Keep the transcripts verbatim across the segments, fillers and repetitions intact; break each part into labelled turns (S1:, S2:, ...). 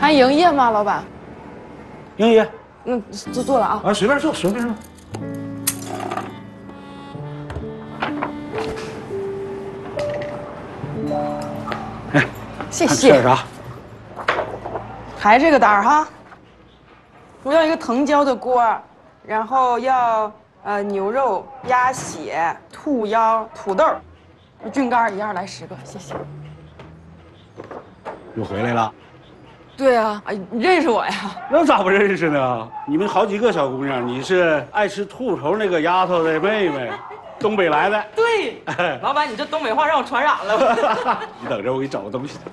S1: 还营业吗，老板？
S2: 营业。
S1: 嗯，做做了啊。
S2: 啊，随便坐，随便坐。哎，
S1: 谢谢。
S2: 吃点啥？
S1: 还这个单儿哈。我要一个藤椒的锅，然后要呃牛肉、鸭血、兔腰、土豆，菌干一样来十个，谢谢。
S2: 又回来了。
S1: 对啊，哎，你认识我呀？
S2: 那咋不认识呢？你们好几个小姑娘，你是爱吃兔头那个丫头的妹妹，东北来的。
S1: 对，老板，你这东北话让我传染了。
S2: 你等着，我给你找个东西。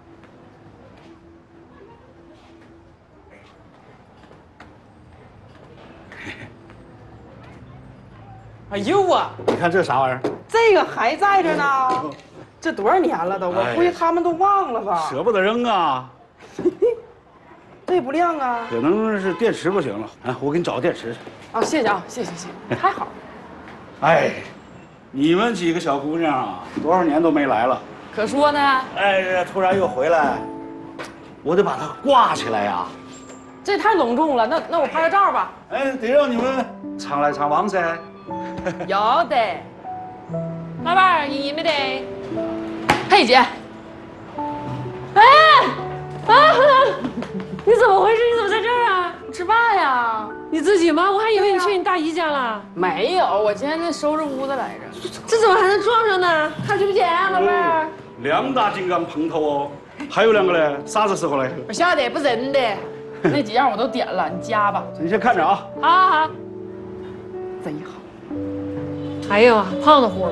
S1: 哎呦啊！
S2: 你看这啥玩意儿？
S1: 这个还在这呢，这多少年了都，我估计他们都忘了吧。
S2: 舍不得扔啊。
S1: 这也不亮啊。
S2: 可能是电池不行了。哎，我给你找个电池去。
S1: 啊，谢谢啊，谢谢谢谢，太好了。
S2: 哎，你们几个小姑娘啊，多少年都没来了。
S1: 可说呢。
S2: 哎，突然又回来，我得把它挂起来呀。
S1: 这太隆重了，那那我拍个照吧。
S2: 哎，得让你们常来常往噻。
S1: 有的。老板，你没得？嘿姐。哎，啊，你怎么回事？你怎么在这儿啊？吃饭呀。
S3: 你自己吗？我还以为你去你大姨家了。
S1: 没有，我今天在收拾屋子来着。
S3: 这怎么还能撞上呢？看去不见啊，老板儿。
S2: 两大金刚碰头哦，还有两个嘞，啥子时候来？
S1: 我晓得，不认得。那几样我都点了，你加吧。
S2: 你先看着啊。
S3: 好好好。
S1: 贼好。
S3: 还有啊，胖的乎。